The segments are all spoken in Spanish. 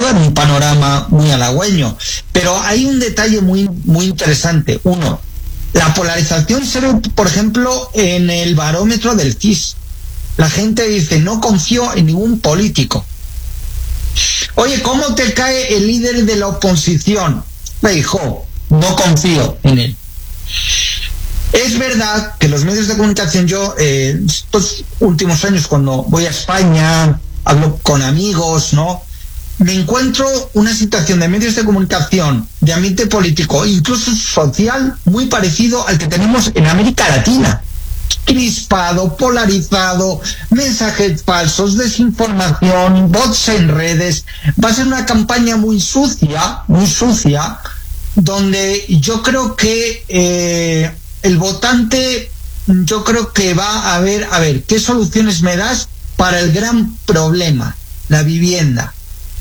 dar un panorama muy halagüeño. Pero hay un detalle muy, muy interesante. Uno, la polarización se ve, por ejemplo, en el barómetro del CIS. La gente dice, no confío en ningún político. Oye, ¿cómo te cae el líder de la oposición? Feijóo, no confío en él. Es verdad que los medios de comunicación, yo estos últimos años cuando voy a España, hablo con amigos, ¿no? Me encuentro una situación de medios de comunicación, de ambiente político, incluso social, muy parecido al que tenemos en América Latina. Crispado, polarizado, mensajes falsos, desinformación, bots en redes. Va a ser una campaña muy sucia, donde yo creo que el votante, yo creo que va a ver, ¿qué soluciones me das para el gran problema, la vivienda?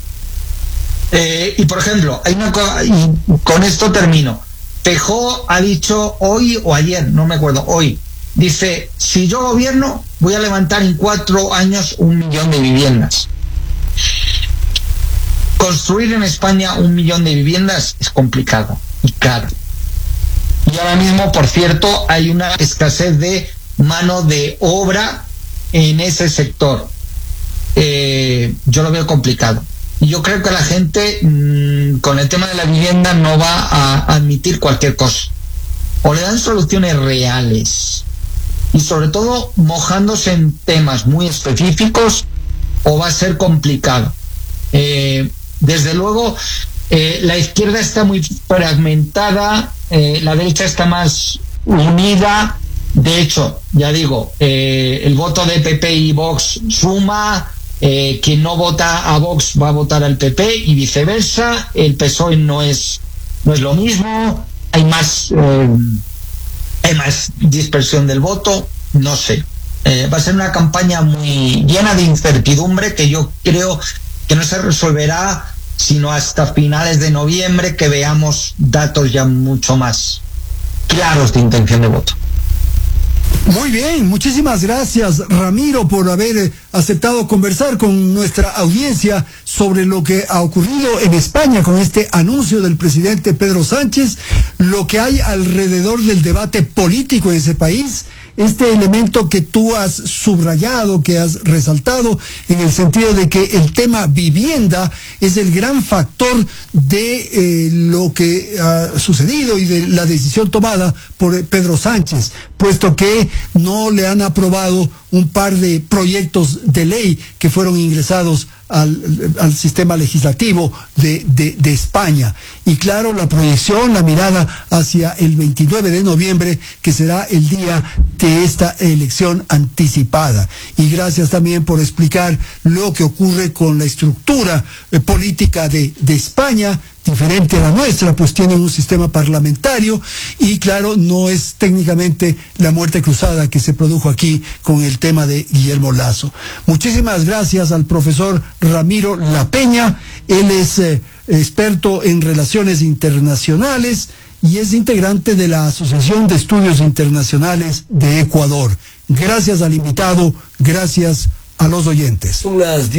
Y por ejemplo, hay una cosa, y con esto termino. Feijóo ha dicho hoy o ayer, no me acuerdo, hoy, dice, si yo gobierno, voy a levantar en 4 años 1 millón de viviendas. Construir en España 1 millón de viviendas es complicado y caro. Y ahora mismo, por cierto, hay una escasez de mano de obra en ese sector. Yo lo veo complicado. Y yo creo que la gente, con el tema de la vivienda, no va a admitir cualquier cosa. O le dan soluciones reales, y sobre todo mojándose en temas muy específicos, o va a ser complicado. Desde luego, la izquierda está muy fragmentada, la derecha está más unida. De hecho, ya digo, el voto de PP y Vox suma, quien no vota a Vox va a votar al PP y viceversa. El PSOE no es lo mismo, hay más dispersión del voto, no sé. Va a ser una campaña muy llena de incertidumbre que yo creo que no se resolverá sino hasta finales de noviembre, que veamos datos ya mucho más claros de intención de voto. Muy bien, muchísimas gracias, Ramiro, por haber aceptado conversar con nuestra audiencia sobre lo que ha ocurrido en España con este anuncio del presidente Pedro Sánchez, lo que hay alrededor del debate político en ese país, este elemento que tú has subrayado, que has resaltado, en el sentido de que el tema vivienda es el gran factor de lo que ha sucedido y de la decisión tomada por Pedro Sánchez, puesto que no le han aprobado un par de proyectos de ley que fueron ingresados al sistema legislativo de España. Y claro, la proyección, la mirada hacia el 29 de noviembre, que será el día de esta elección anticipada. Y gracias también por explicar lo que ocurre con la estructura política de España, diferente a la nuestra, pues tienen un sistema parlamentario y claro, no es técnicamente la muerte cruzada que se produjo aquí con el tema de Guillermo Lasso. Muchísimas gracias al profesor Ramiro La Peña. Él es experto en relaciones internacionales y es integrante de la Asociación de Estudios Internacionales de Ecuador. Gracias al invitado, gracias a los oyentes. Son las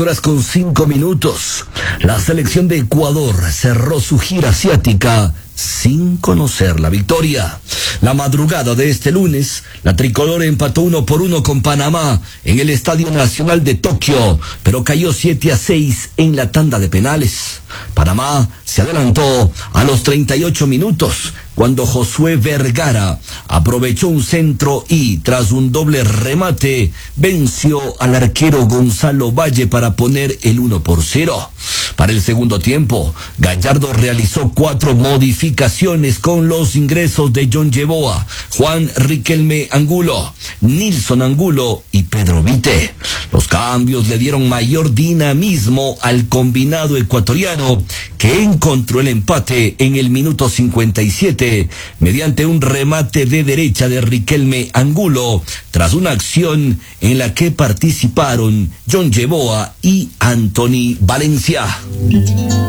18:05. La selección de Ecuador cerró su gira asiática sin conocer la victoria. La madrugada de este lunes, la tricolor empató 1-1 con Panamá en el Estadio Nacional de Tokio, pero cayó 7-6 en la tanda de penales. Panamá se adelantó a los 38 minutos, cuando Josué Vergara aprovechó un centro y, tras un doble remate, venció al arquero Gonzalo Valle para poner el 1-0. Para el segundo tiempo, Gallardo realizó 4 modificaciones con los ingresos de John Yeboah, Juan Riquelme Angulo, Nilson Angulo y Pedro Vite. Los cambios le dieron mayor dinamismo al combinado ecuatoriano, que encontró el empate en el minuto 57 mediante un remate de derecha de Riquelme Angulo, tras una acción en la que participaron John Yeboah y Anthony Valencia.